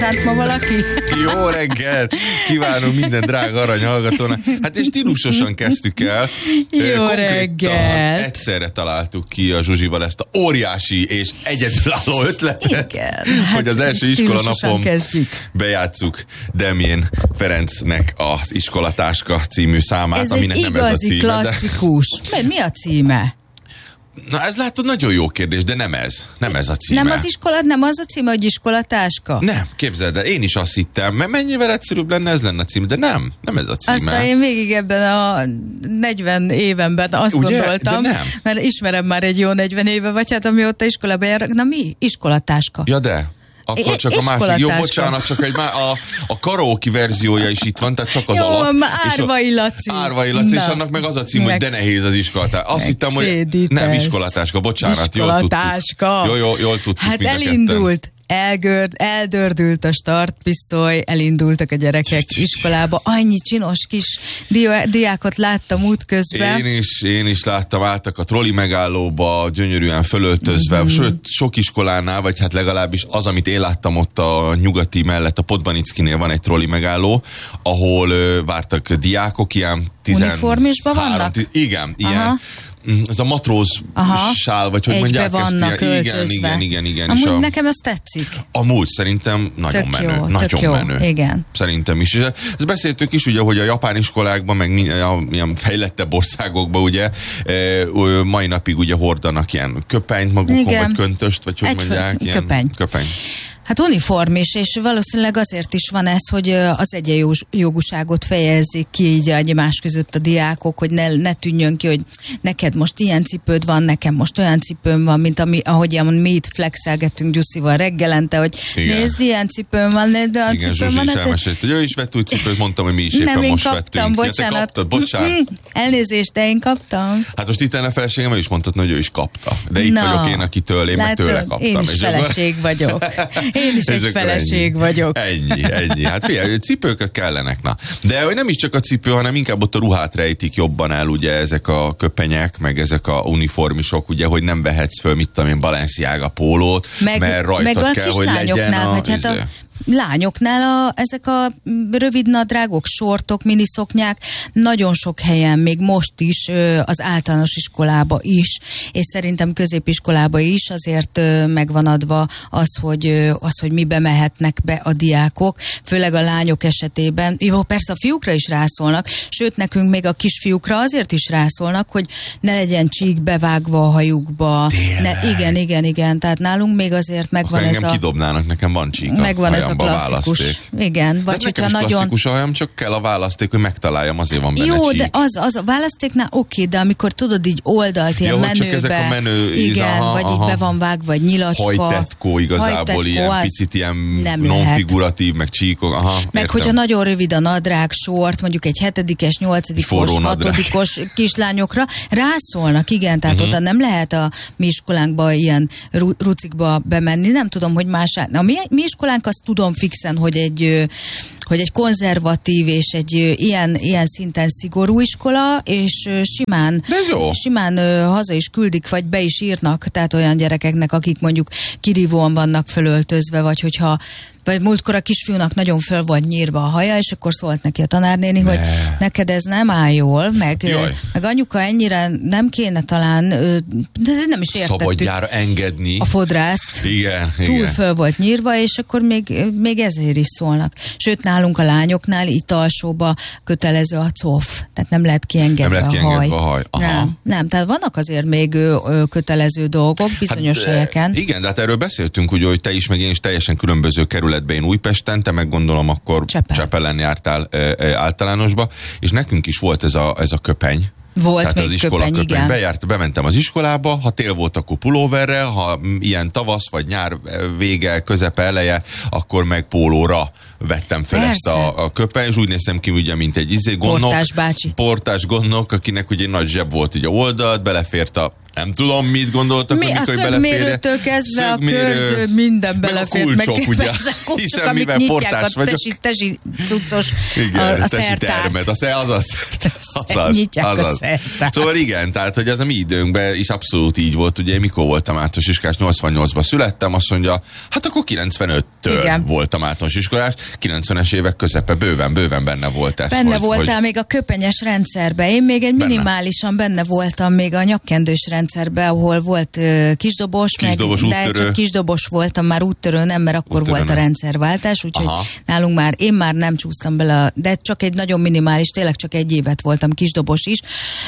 ma valaki? Jó reggelt! Kívánom minden drága arany hallgatónak. Hát és stílusosan kezdtük el. Jó reggelt! Egyszerre találtuk ki a Zsuzsival ezt a óriási és egyedülálló ötletet, igen, hogy az első iskolanapon bejátsszuk Demjén Ferencnek az Iskolatáska című számát, ez aminek nem ez a címe. Ez egy klasszikus. De... Mi a címe? Na ez látod, nagyon jó kérdés, de nem ez. Nem ez a címe. Nem az a címe, hogy Iskolatáska? Nem, képzeld el, én is azt hittem, mert mennyivel egyszerűbb lenne, ez lenne a címe, de nem ez a címe. Aztán én végig ebben a 40 évenben azt ugye? Gondoltam, mert ismerem már egy jó 40 éve, vagy hát amióta iskolába járok, na mi? Iskolatáska. Ja de... Akkor csak a másik. Jó, bocsánat, csak a karaoke verziója is itt van, tehát csak az alap. Árvai Laci. Árvai Laci, és annak meg az a cím, hogy de nehéz az iskolatáska. Azt hittem, hogy nem iskolatáska, bocsánat, Iskolatáska. Jól tudtuk. Hát elindult. Eldördült a startpisztoly, elindultak a gyerekek iskolába. Annyi csinos kis diákot láttam útközben. Én is láttam, álltak a troli megállóba, gyönyörűen fölöltözve, sőt, sok iskolánál, vagy hát legalábbis az, amit én láttam ott a nyugati mellett, a Podbanickinél van egy troli megálló, ahol vártak diákok, ilyen uniformisban vannak? Igen, ilyen. Ez a matróz sál, vagy hogy egybe mondják vannak ezt? Igen. Amúgy nekem ez tetszik. Amúgy szerintem nagyon menő. Nagyon menő. Igen. Szerintem is. És ezt beszéltük is, ugye, hogy a japán iskolákban, meg ilyen fejlettebb országokban, ugye, mai napig ugye hordanak ilyen köpenyt magukon, vagy köntöst, vagy hogy mondják? Köpeny. Hát uniform is, és valószínűleg azért is van ez, hogy az egyenjogúságot fejezzék ki így egymás között a diákok, hogy ne tűnjön ki, hogy neked most ilyen cipőd van, nekem most olyan cipőm van, mint ahogy mi itt flexelgetünk Gyuszival reggelente, hogy igen. Nézd, ilyen cipőm van, de olyan igen, cipőm van. Igen, Zsuzsi is elmesélt, hogy ő is vett új cipőt, mondtam, hogy mi is éppen most vettünk. Bocsánat. Bocsánat. Elnézést, de én kaptam. Hát most itt a feleségem is mondtad, hogy ő is kapta. De itt vagyok én, akitől én meg tőle kaptam. Én is feleség vagyok. Én is egy feleség vagyok. Ennyi. Hát figyelj, cipők kellenek, na. De nem is csak a cipő, hanem inkább ott a ruhát rejtik jobban el, ugye ezek a köpenyek, meg ezek a uniformisok, ugye, hogy nem vehetsz föl, mit tudom én, Balenciaga pólót, mert rajtad kell, hogy legyen a... Lányoknál ezek a rövid nadrágok, sortok, miniszoknyák nagyon sok helyen, még most is az általános iskolába is, és szerintem középiskolába is azért megvan adva az, hogy mibe mehetnek be a diákok, főleg a lányok esetében. Jó, persze a fiúkra is rászólnak, sőt nekünk még a kisfiúkra azért is rászólnak, hogy ne legyen csík bevágva a hajukba. Igen, tehát nálunk még azért megvan akkor ez engem kidobnának, nekem van csík a hajam. A klasszikus. Választék. Igen, vagy hogyha nagyon... klasszikus hajam, csak kell a választék, hogy megtaláljam, azért van benne jó, csík. de az a választéknál oké, de amikor tudod így oldalt, ilyen menőbe, csak ezek a menő, igen, vagy így be van vágva, vagy nyilacska. Hajtetkó igazából, ilyen picit ilyen non-figuratív, meg csíkok. Meg hogyha nagyon rövid a nadrág, sort, mondjuk egy 7-es, 8-os, 6-os kislányokra, rászólnak, igen, tehát oda nem lehet a mi iskolánkba ilyen rucikba bemenni, nem tudom, hogy más. A mi iskolánk azt tudom fixen, hogy egy konzervatív és egy ilyen szinten szigorú iskola, és simán haza is küldik, vagy be is írnak, tehát olyan gyerekeknek, akik mondjuk kirívóan vannak fölöltözve, vagy múltkor a kisfiúnak nagyon föl volt nyírva a haja, és akkor szólt neki a tanárnéni, hogy neked ez nem áll jól, meg anyuka ennyire nem kéne talán, de nem is értettük. Szabadjára engedni. A fodrászt. Igen. Túl föl volt nyírva, és akkor még ezért is szólnak. Sőt, nálunk a lányoknál itt alsóba kötelező a cof, tehát nem lehet kiengedve a haj. Nem, tehát vannak azért még kötelező dolgok bizonyos helyeken. Igen, de hát erről beszéltünk, ugye, hogy te is, meg én is teljesen különböző kerületben, én Újpesten, te meg gondolom akkor Csepelen jártál általánosba, és nekünk is volt ez a köpeny. Volt tehát még az iskola köpeny, igen. Bementem az iskolába, ha tél volt, akkor pulóverrel, ha ilyen tavasz, vagy nyár vége, közepe, eleje, akkor meg pólóra vettem fel ezt a köpeny, és úgy néztem ki, ugye, mint egy gondnok. Portás bácsi. Portás gondnok, akinek ugye nagy zseb volt ugye oldalt, belefért a Nem tudom, mit gondoltak, hogy mikor beleférje. A szögmérőtől kezdve a körző, minden belefér. Meg a kulcsok, ugye? Hiszen mivel portás vagyok. Tesi cuccos, igen, a szertárt. Az a szertárt. Nyitják a szertárt. Szóval igen, tehát hogy ez a mi időnkben is abszolút így volt. Ugye mikor voltam általános iskolás, 88-ban születtem, azt mondja, hát akkor 95-től voltam általános iskolás, 90-es évek közepe bőven benne volt ez. Benne voltál még a köpenyes rendszerben. Én még egy minimálisan benne voltam még a nyakkendős rendszerben, ahol volt kisdobos, de csak kisdobos voltam, már úttörő nem, mert akkor volt a rendszerváltás, úgyhogy nálunk én már nem csúsztam bele, de csak egy nagyon minimális, tényleg csak egy évet voltam kisdobos is,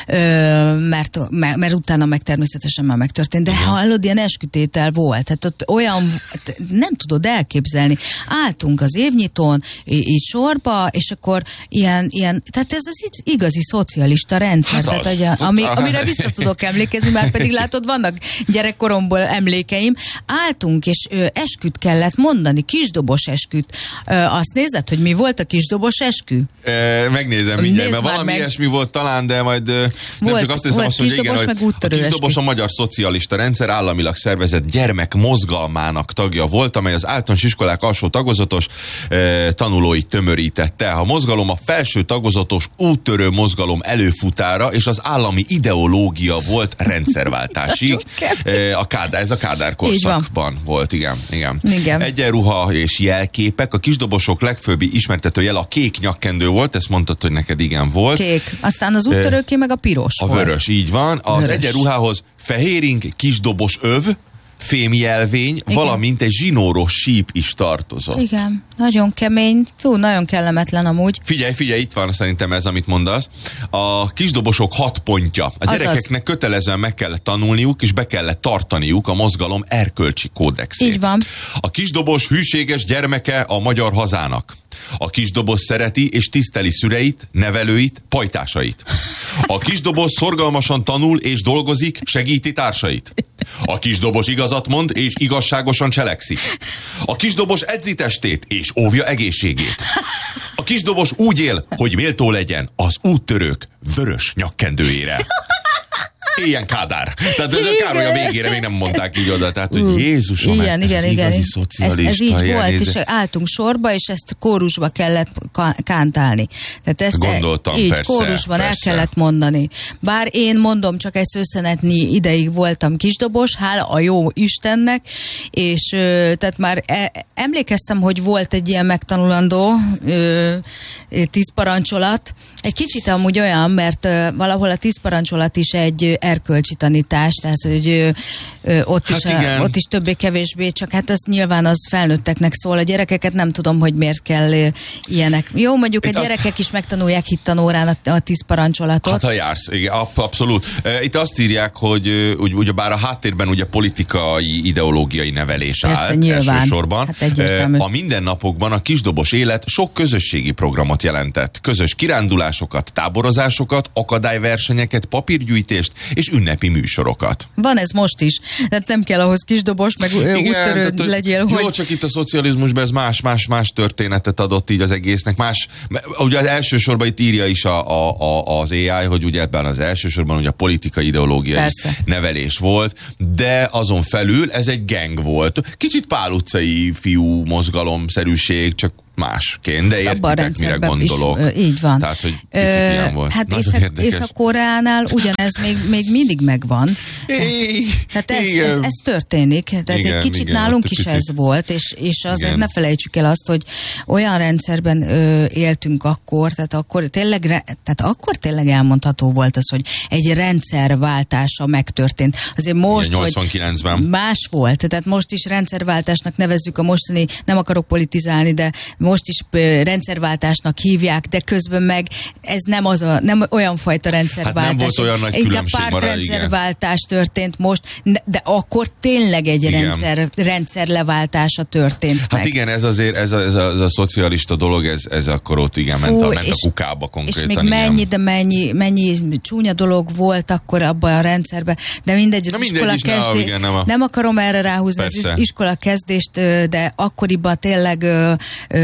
mert utána meg természetesen már megtörtént. De hallod, ilyen eskütétel volt, tehát ott olyan, nem tudod elképzelni. Álltunk az évnyitón, így sorba, és akkor ilyen tehát ez az igazi szocialista rendszer, hát tehát, amire vissza tudok emlékezni, már pedig látod, vannak gyerekkoromból emlékeim. Álltunk, és esküt kellett mondani, kisdobos esküt. Azt nézed, hogy mi volt a kisdobos eskü? Megnézem mindjárt, mert valami ilyesmi volt talán, de majd nem csak azt hiszem, hogy igen, hogy a kisdobos a magyar szocialista rendszer államilag szervezett gyermekmozgalmának tagja volt, amely az általános iskolák alsó tagozatos tanulóit tömörítette. A mozgalom a felső tagozatos úttörő mozgalom előfutára, és az állami ideológia volt rendszerváltásig. Ez a Kádár korszakban volt, igen. Egyenruha és jelképek. A kisdobosok legfőbb ismertető jel a kék nyakkendő volt, ezt mondtad, hogy neked igen volt. Kék. Aztán az úttörőké meg a piros volt. A vörös, így van. Az egyenruhához fehérink, kisdobos öv, fémjelvény, valamint egy zsinóros síp is tartozott. Igen, nagyon kemény, nagyon kellemetlen amúgy. Figyelj, itt van szerintem ez, amit mondasz. A kisdobosok 6 pontja. A gyerekeknek kötelezően meg kellett tanulniuk, és be kellett tartaniuk a mozgalom erkölcsi kódexét. Így van. A kisdobos hűséges gyermeke a magyar hazának. A kisdobos szereti és tiszteli szüleit, nevelőit, pajtásait. A kisdobos szorgalmasan tanul és dolgozik, segíti társait. A kisdobos igazat mond és igazságosan cselekszik. A kisdobos edzi testét és óvja egészségét. A kisdobos úgy él, hogy méltó legyen az úttörők vörös nyakkendőjére. Éljen Kádár. Tehát ez a Károly a végére még nem mondták így oda. Tehát, hogy Jézusom, igen. igazi szocialista. Ez így volt, és álltunk sorba, és ezt kórusba kellett kántálni. Tehát ezt gondoltam, így persze, kórusban el kellett mondani. Bár én mondom, csak egy szőszenetnyi ideig voltam kisdobos, hála a jó Istennek, és tehát már emlékeztem, hogy volt egy ilyen megtanulandó 10 parancsolat. Egy kicsit amúgy olyan, mert valahol a 10 parancsolat is egy erkölcsi tanítás, tehát hogy ott is többé-kevésbé, csak hát az nyilván az felnőtteknek szól. A gyerekeket nem tudom, hogy miért kell ilyenek. Jó, mondjuk itt a gyerekek is megtanulják hittanórán a 10 parancsolatot. Hát ha jársz, igen, abszolút. Itt azt írják, hogy ugyebár a háttérben ugye politikai, ideológiai nevelés áll elsősorban. Hát a mindennapokban a kisdobos élet sok közösségi programot jelentett. Közös kirándulásokat, táborozásokat, akadályversenyeket, papírgyűjtést és ünnepi műsorokat. Van ez most is. Tehát nem kell ahhoz kisdobos, meg úttörő legyél, hogy... Jó, csak itt a szocializmusban ez más történetet adott így az egésznek. Ugye az elsősorban itt írja is az AI, hogy ugye ebben az elsősorban ugye a politikai ideológiai nevelés volt, de azon felül ez egy gang volt. Kicsit Pál utcai fiú mozgalomszerűség, csak másként, de értitek, mire gondolok. Így van. Tehát, hogy picit ilyen volt. Hát Észak-Koreánál ugyanez még mindig megvan. Tehát ez történik. Tehát egy kicsit nálunk is ez volt, és azért ne felejtsük el azt, hogy olyan rendszerben éltünk akkor, tehát akkor tényleg elmondható volt az, hogy egy rendszerváltása megtörtént. Azért most, 89-ben. Más volt. Tehát most is rendszerváltásnak nevezzük a mostani, nem akarok politizálni, de most is rendszerváltásnak hívják, de közben meg ez nem olyan fajta rendszerváltás. Hát nem volt olyan nagy különbség pártrendszerváltás történt most, de akkor tényleg egy rendszerleváltása történt meg. Hát igen, ez azért, ez a szocialista dolog, ez akkor ott ment a kukába konkrétan. És még mennyi csúnya dolog volt akkor abban a rendszerben, de mindegy, az iskola kezdést, nem akarom erre ráhúzni az iskola kezdést, de akkoriban tényleg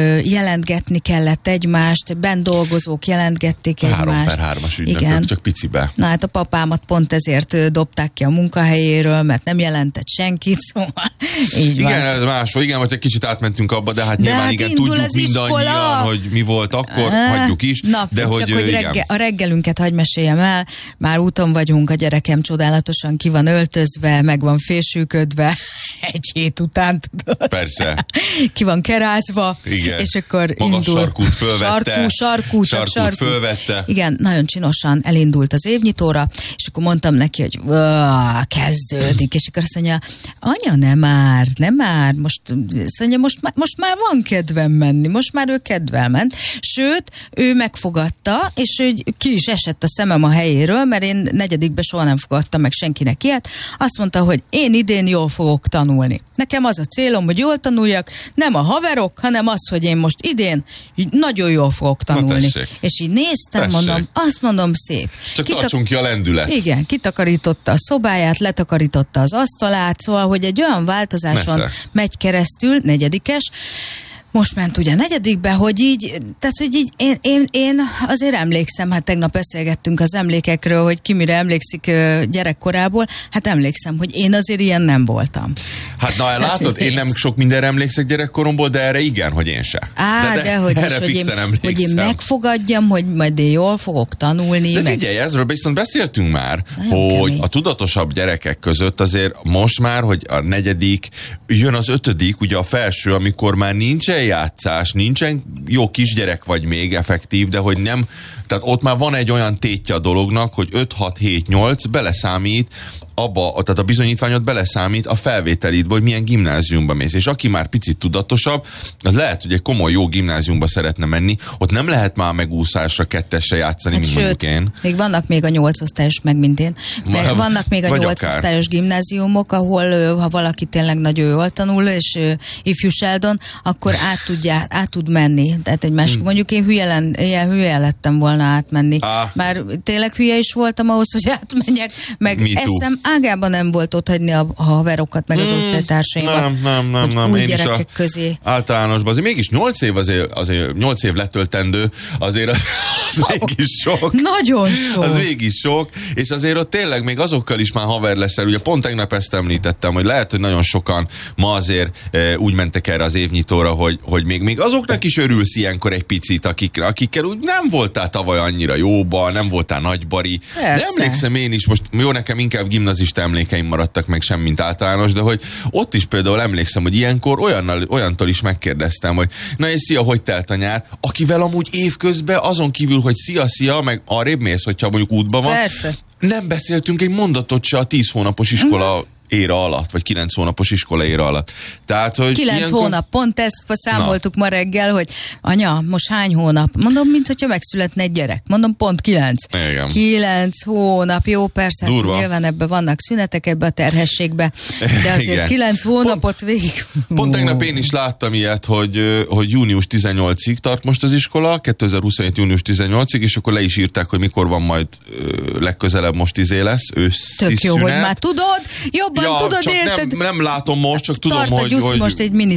jelentgetni kellett egymást, bent dolgozók jelentgették egymást. 3x3-as ügynökök, csak picibe. Na hát a papámat pont ezért dobták ki a munkahelyéről, mert nem jelentett senkit, szóval így igen, van. ez más, igen, vagy egy kicsit átmentünk abba, de hát nyilván igen, tudjuk mindannyian, hogy mi volt akkor, hagyjuk is. Na, de csak hogy a reggelünket hagy meséljem el, már úton vagyunk, a gyerekem csodálatosan ki van öltözve, meg van fésülködve, egy hét után, tudod. Persze. Ki van kerázva, igen. És akkor magas indul. Sarkút fölvette. Sarkút fölvette. Igen, nagyon csinosan elindult az évnyitóra, és akkor mondtam neki, hogy kezdődik, és akkor azt mondja, anya, nem már, most már van kedvem menni, most már ő kedvel ment, sőt, ő megfogadta, és hogy ki is esett a szemem a helyéről, mert én negyedikbe soha nem fogadtam meg senkinek ilyet, azt mondta, hogy én idén jól fogok tanulni. Nekem az a célom, hogy jól tanuljak, nem a haverok, hanem az, hogy én most idén nagyon jól fogok tanulni. És így néztem, azt mondom, szép. Csak tartsunk ki a lendület. Igen, kitakarította a szobáját, letakarította az asztalát, szóval, hogy egy olyan változáson megy keresztül, negyedikes, most ment ugye negyedikbe, hogy így, tehát hogy így én azért emlékszem, hát tegnap beszélgettünk az emlékekről, hogy ki mire emlékszik gyerekkorából, hát emlékszem, hogy én azért ilyen nem voltam. Hát na, tehát látod, én nem sok mindenre emlékszek gyerekkoromból, de erre igen, hogy én se. Hogy én megfogadjam, hogy majd én jól fogok tanulni. De figyelj, ezről viszont beszéltünk már, nagyon hogy kemény. A tudatosabb gyerekek között azért most már, hogy a negyedik, jön az ötödik, ugye a felső, amikor már nincsen játszás, nincsen jó kisgyerek vagy még effektív, de hogy nem, tehát ott már van egy olyan tétje a dolognak, hogy 5, 6, 7, 8 beleszámít abba, tehát a bizonyítványot beleszámít a felvételidbe, hogy milyen gimnáziumba mész. És aki már picit tudatosabb, az lehet, hogy egy komoly jó gimnáziumba szeretne menni, ott nem lehet már megúszásra, kettesre játszani, hát mint mondjuk én. Még vannak még a 8 osztályos, meg mint én. Vannak még a 8 osztályos gimnáziumok, ahol ha valaki tényleg nagyon jól tanul, és ifjú Sheldon, akkor át tud menni. Tehát egy másik, mondjuk én hülye lettem volna átmenni. Már tényleg hülye is voltam ahhoz, hogy átmenjek, meg eszem ágában nem volt ott hagyni a haverokat, meg az osztálytársaimat. Nem. Új én gyerekek is közé. Általánosban. Azért mégis 8 év azért 8 év letöltendő, azért az mégis sok. Nagyon sok. Az mégis sok, és azért ott tényleg még azokkal is már haver leszel. Ugye pont tegnap ezt említettem, hogy lehet, hogy nagyon sokan ma azért úgy mentek erre az évnyitóra, hogy még azoknak is örülsz ilyenkor egy picit, akikkel úgy nem voltál tavaly annyira jóban, nem voltál nagybari. Persze. De emlékszem én is, most jó, nekem inkább gimnazista emlékeim maradtak meg sem, mint általános, de hogy ott is például emlékszem, hogy ilyenkor olyantól is megkérdeztem, hogy na és szia, hogy telt a nyár? Akivel amúgy évközben azon kívül, hogy szia, meg arrébb mész, hogyha mondjuk útban van. Persze. Nem beszéltünk egy mondatot se a 10 hónapos iskola éra alatt, vagy 9 hónapos iskola éra alatt. Tehát, hogy 9 hónap, pont ezt számoltuk ma reggel, hogy anya, most hány hónap? Mondom, mint hogyha megszületne egy gyerek. Mondom, pont 9. Igen. 9 hónap, jó, persze, hát nyilván ebben vannak szünetek ebbe a terhességbe, de azért igen. 9 hónapot végig. Pont tegnap én is láttam ilyet, hogy június 18-ig tart most az iskola, 2027. június 18-ig, és akkor le is írták, hogy mikor van majd legközelebb, most lesz, őszi tök jó, szünet. hogy már tudod, jobban tudod, csak érted? Nem látom most, csak tudom, hogy most egy mini